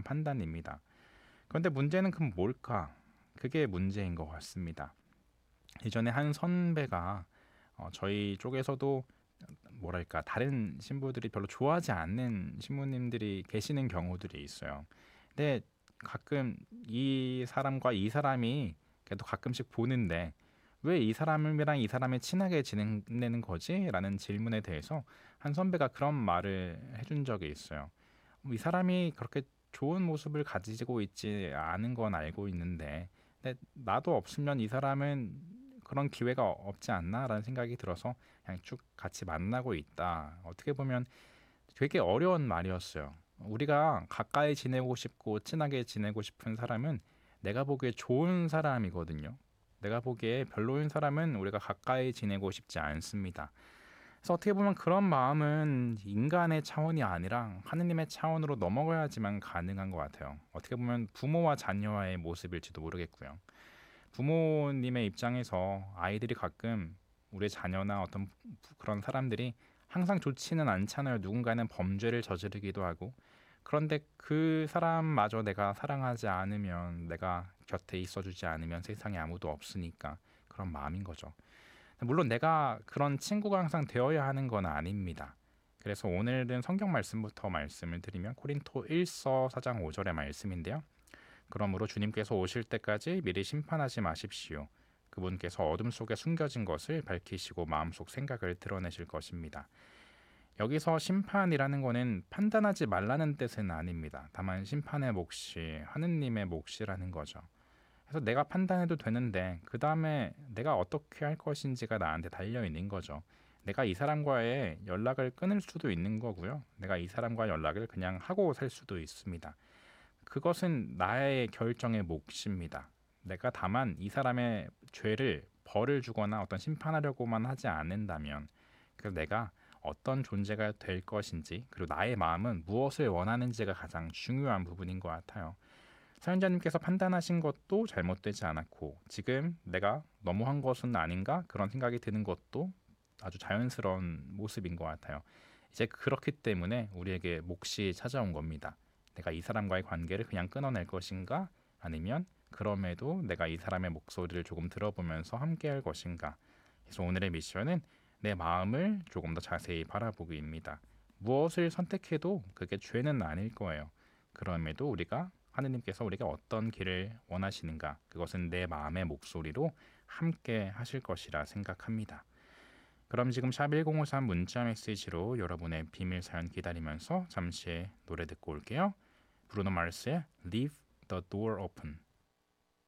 판단입니다. 그런데 문제는 그럼 뭘까? 그게 문제인 것 같습니다. 예전에 한 선배가 저희 쪽에서도 뭐랄까 다른 신부들이 별로 좋아하지 않는 신부님들이 계시는 경우들이 있어요. 근데 가끔 이 사람과 이 사람이 그래도 가끔씩 보는데 왜 이 사람이랑 이 사람이 친하게 지내는 거지? 라는 질문에 대해서 한 선배가 그런 말을 해준 적이 있어요. 이 사람이 그렇게 좋은 모습을 가지고 있지 않은 건 알고 있는데 근데 나도 없으면 이 사람은 그런 기회가 없지 않나라는 생각이 들어서 그냥 쭉 같이 만나고 있다. 어떻게 보면 되게 어려운 말이었어요. 우리가 가까이 지내고 싶고 친하게 지내고 싶은 사람은 내가 보기에 좋은 사람이거든요. 내가 보기에 별로인 사람은 우리가 가까이 지내고 싶지 않습니다. 그래서 어떻게 보면 그런 마음은 인간의 차원이 아니라 하느님의 차원으로 넘어가야지만 가능한 것 같아요. 어떻게 보면 부모와 자녀와의 모습일지도 모르겠고요. 부모님의 입장에서 아이들이 가끔 우리 자녀나 어떤 그런 사람들이 항상 좋지는 않잖아요. 누군가는 범죄를 저지르기도 하고. 그런데 그 사람마저 내가 사랑하지 않으면, 내가 곁에 있어주지 않으면 세상에 아무도 없으니까 그런 마음인 거죠. 물론 내가 그런 친구가 항상 되어야 하는 건 아닙니다. 그래서 오늘은 성경 말씀부터 말씀을 드리면 코린토 1서 4장 5절의 말씀인데요. 그러므로 주님께서 오실 때까지 미리 심판하지 마십시오. 그분께서 어둠 속에 숨겨진 것을 밝히시고 마음속 생각을 드러내실 것입니다. 여기서 심판이라는 것은 판단하지 말라는 뜻은 아닙니다. 다만 심판의 몫이 하느님의 몫이라는 거죠. 그래서 내가 판단해도 되는데 그 다음에 내가 어떻게 할 것인지가 나한테 달려있는 거죠. 내가 이 사람과의 연락을 끊을 수도 있는 거고요. 내가 이 사람과 연락을 그냥 하고 살 수도 있습니다. 그것은 나의 결정의 몫입니다. 내가 다만 이 사람의 죄를 벌을 주거나 어떤 심판하려고만 하지 않는다면 그래서 내가 어떤 존재가 될 것인지 그리고 나의 마음은 무엇을 원하는지가 가장 중요한 부분인 것 같아요. 사연자님께서 판단하신 것도 잘못되지 않았고 지금 내가 너무한 것은 아닌가 그런 생각이 드는 것도 아주 자연스러운 모습인 것 같아요. 이제 그렇기 때문에 우리에게 몫이 찾아온 겁니다. 내가 이 사람과의 관계를 그냥 끊어낼 것인가 아니면 그럼에도 내가 이 사람의 목소리를 조금 들어보면서 함께할 것인가. 그래서 오늘의 미션은 내 마음을 조금 더 자세히 바라보기입니다. 무엇을 선택해도 그게 죄는 아닐 거예요. 그럼에도 우리가 하느님께서 우리가 어떤 길을 원하시는가 그것은 내 마음의 목소리로 함께 하실 것이라 생각합니다. 그럼 지금 샵 1053 문자 메시지로 여러분의 비밀 사연 기다리면서 잠시 노래 듣고 올게요. 브루노 마르스의 Leave the Door Open.